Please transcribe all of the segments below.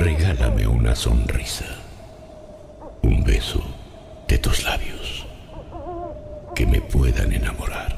regálame una sonrisa, un beso de tus labios que me puedan enamorar.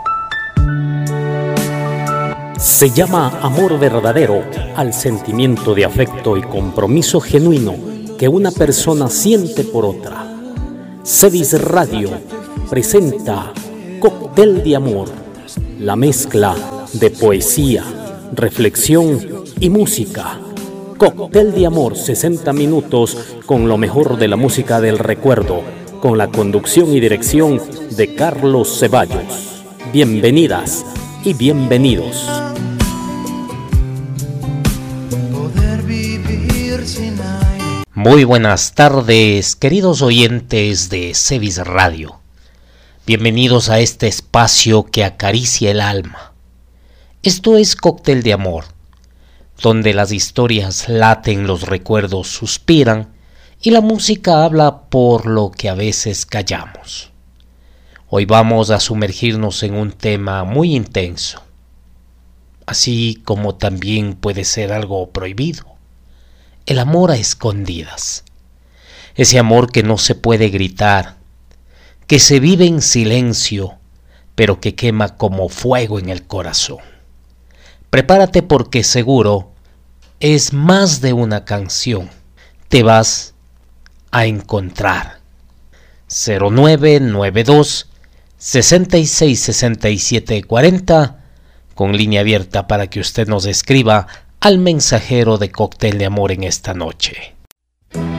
Se llama amor verdadero al sentimiento de afecto y compromiso genuino que una persona siente por otra. Cevis Radio presenta Cóctel de Amor, la mezcla de poesía, reflexión y música. Cóctel de Amor, 60 minutos con lo mejor de la música del recuerdo, con la conducción y dirección de Carlos Ceballos. Bienvenidas y bienvenidos. Muy buenas tardes, queridos oyentes de Cevis Radio. Bienvenidos a este espacio que acaricia el alma. Esto es Cóctel de Amor, donde las historias laten, los recuerdos suspiran y la música habla por lo que a veces callamos. Hoy vamos a sumergirnos en un tema muy intenso, así como también puede ser algo prohibido. El amor a escondidas. Ese amor que no se puede gritar, que se vive en silencio, pero que quema como fuego en el corazón. Prepárate porque seguro es más de una canción. Te vas a encontrar. 0992 66 67 40 con línea abierta para que usted nos escriba al mensajero de Cóctel de Amor en esta noche.